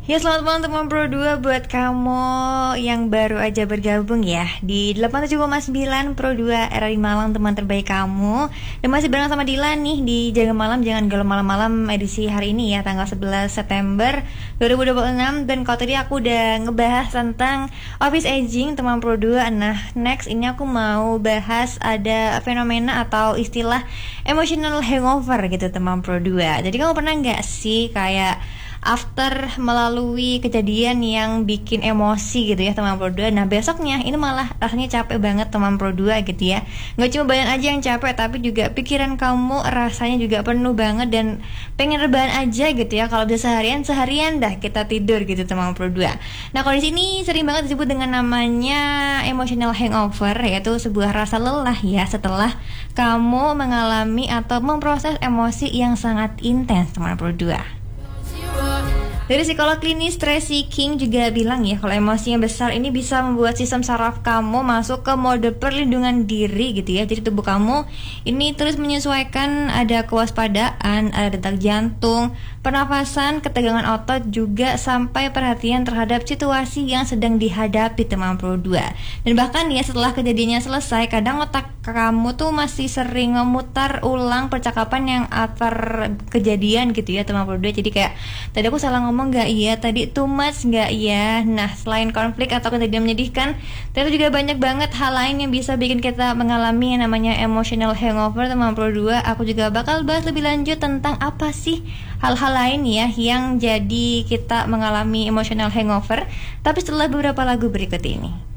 Ya, selamat malam teman Pro 2 buat kamu yang baru aja bergabung ya di 87,9 Pro 2 RRI Malang, teman terbaik kamu. Dan masih bareng sama Dilan nih di Jaga Malam Jangan Galau Malam-malam edisi hari ini ya, tanggal 11 September 2026. Dan kalau tadi aku udah ngebahas tentang office aging teman Pro 2. Nah, next ini aku mau bahas ada fenomena atau istilah emotional hangover gitu teman Pro 2. Jadi kamu pernah nggak sih kayak after melalui kejadian yang bikin emosi gitu ya teman Pro 2, nah besoknya ini malah rasanya capek banget teman Pro 2 gitu ya. Nggak cuma badan aja yang capek, tapi juga pikiran kamu rasanya juga penuh banget dan pengen rebahan aja gitu ya. Kalau bisa seharian dah kita tidur gitu teman Pro 2. Nah, kalau di sini sering banget disebut dengan namanya emotional hangover, yaitu sebuah rasa lelah ya setelah kamu mengalami atau memproses emosi yang sangat intens teman Pro 2. Dari psikolog klinis Tracy King juga bilang ya, kalau emosi yang besar ini bisa membuat sistem saraf kamu masuk ke mode perlindungan diri gitu ya. Jadi tubuh kamu ini terus menyesuaikan, ada kewaspadaan, ada detak jantung, pernafasan, ketegangan otot, juga sampai perhatian terhadap situasi yang sedang dihadapi teman Pro 2. Dan bahkan ya setelah kejadiannya selesai, kadang otak kamu tuh masih sering memutar ulang percakapan yang antar kejadian gitu ya teman Pro 2. Jadi kayak, tadi aku salah ngomong nggak ya, tadi too much nggak ya. Nah, selain konflik atau kejadian menyedihkan, ternyata juga banyak banget hal lain yang bisa bikin kita mengalami yang namanya emotional hangover teman Pro 2. Aku juga bakal bahas lebih lanjut tentang apa sih hal-hal lain ya yang jadi kita mengalami emotional hangover, tapi setelah beberapa lagu berikut ini.